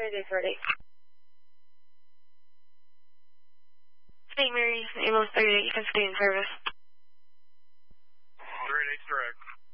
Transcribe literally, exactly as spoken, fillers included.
Saint Mary's, ambulance thirty-eight, you can stay in service. thirty-eight direct.